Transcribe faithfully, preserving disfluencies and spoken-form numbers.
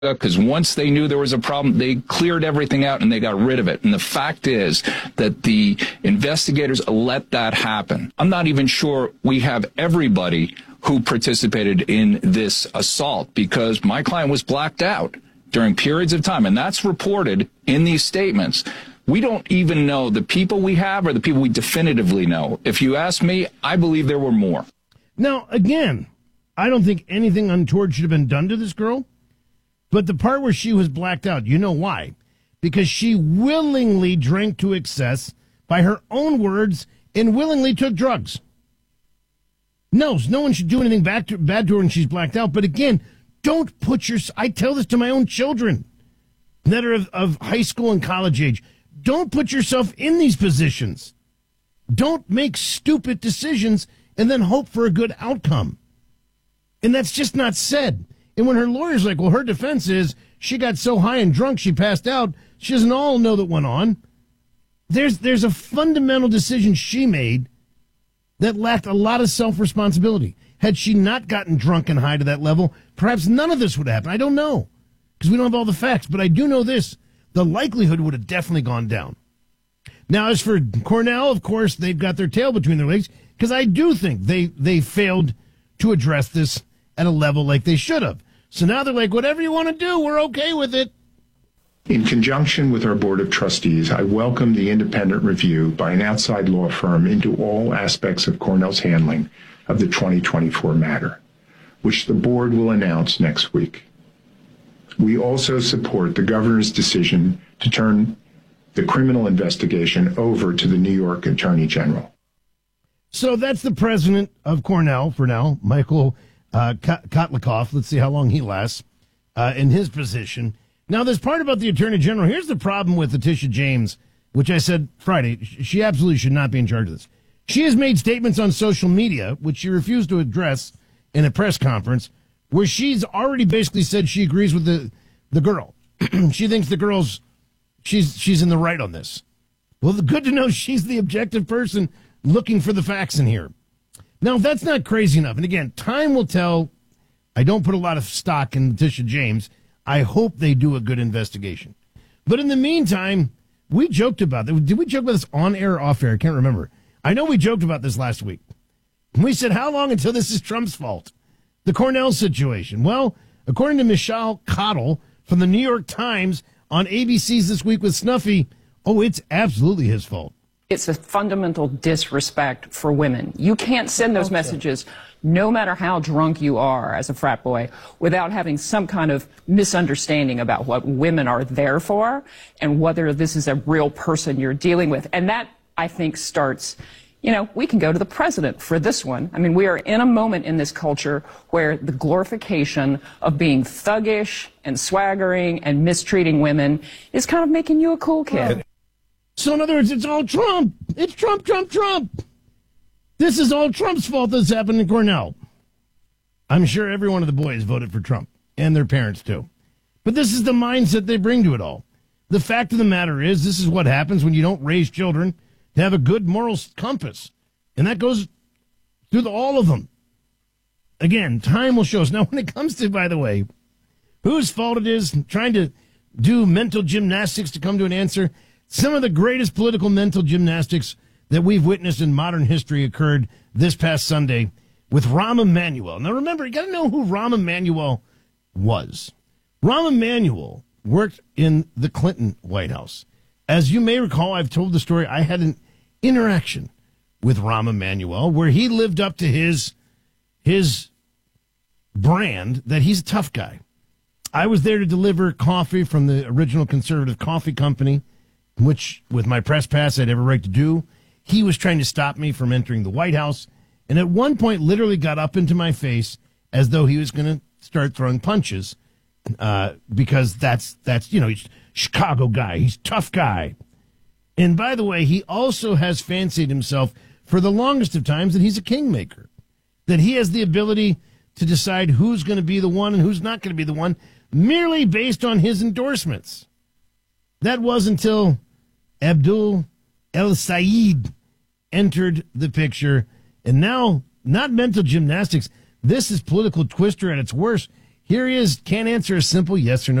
because once they knew there was a problem, they cleared everything out and they got rid of it. And the fact is that the investigators let that happen. I'm not even sure we have everybody who participated in this assault because my client was blacked out during periods of time. And that's reported in these statements. We don't even know the people we have or the people we definitively know. If you ask me, I believe there were more. Now, again, I don't think anything untoward should have been done to this girl. But the part where she was blacked out, you know why? Because she willingly drank to excess, by her own words, and willingly took drugs. No, no one should do anything bad to, bad to her when she's blacked out. But again, don't put your... I tell this to my own children that are of, of high school and college age. Don't put yourself in these positions. Don't make stupid decisions and then hope for a good outcome. And that's just not said. And when her lawyer's like, well, her defense is she got so high and drunk she passed out, she doesn't all know that went on. There's there's a fundamental decision she made that lacked a lot of self-responsibility. Had she not gotten drunk and high to that level, perhaps none of this would happen. I don't know, because we don't have all the facts. But I do know this. The likelihood would have definitely gone down. Now, as for Cornell, of course, they've got their tail between their legs, because I do think they, they failed to address this at a level like they should have. So now they're like, whatever you want to do, we're okay with it. In conjunction with our Board of Trustees, I welcome the independent review by an outside law firm into all aspects of Cornell's handling of the twenty twenty-four matter, which the board will announce next week. We also support the governor's decision to turn the criminal investigation over to the New York Attorney General. So that's the president of Cornell for now, Michael Uh, Kotlikoff. Let's see how long he lasts uh, in his position. Now, there's part about the Attorney General. Here's the problem with Letitia James, which I said Friday. She absolutely should not be in charge of this. She has made statements on social media, which she refused to address in a press conference, where she's already basically said she agrees with the, the girl. She thinks the girl's, she's, she's in the right on this. Well, good to know she's the objective person looking for the facts in here. Now, if that's not crazy enough, and again, time will tell. I don't put a lot of stock in Letitia James. I hope they do a good investigation. But in the meantime, we joked about it. Did we joke about this on air or off air? I can't remember. I know we joked about this last week. We said, how long until this is Trump's fault? The Cornell situation. Well, according to Michelle Cottle from the New York Times on A B C's This Week with Snuffy, oh, it's absolutely his fault. It's a fundamental disrespect for women. You can't send those messages, no matter how drunk you are as a frat boy, without having some kind of misunderstanding about what women are there for and whether this is a real person you're dealing with. And that, I think, starts, you know, we can go to the president for this one. I mean, we are in a moment in this culture where the glorification of being thuggish and swaggering and mistreating women is kind of making you a cool kid. So in other words, it's all Trump. It's Trump, Trump, Trump. This is all Trump's fault that's happened in Cornell. I'm sure every one of the boys voted for Trump, and their parents too. But this is the mindset they bring to it all. The fact of the matter is, this is what happens when you don't raise children to have a good moral compass. And that goes through the, all of them. Again, time will show us. Now, when it comes to, by the way, whose fault it is, trying to do mental gymnastics to come to an answer, some of the greatest political mental gymnastics that we've witnessed in modern history occurred this past Sunday with Rahm Emanuel. Now, remember, you got to know who Rahm Emanuel was. Rahm Emanuel worked in the Clinton White House. As you may recall, I've told the story. I had an interaction with Rahm Emanuel where he lived up to his, his brand that he's a tough guy. I was there to deliver coffee from the original Conservative Coffee Company, which, with my press pass, I'd every right to do. He was trying to stop me from entering the White House, and at one point literally got up into my face as though he was going to start throwing punches, uh, because that's, that's, you know, he's a Chicago guy. He's a tough guy. And by the way, he also has fancied himself for the longest of times that he's a kingmaker, that he has the ability to decide who's going to be the one and who's not going to be the one merely based on his endorsements. That was until Abdul El-Sayed entered the picture. And now, not mental gymnastics, this is political twister at its worst. Here he is. Can't answer a simple yes or no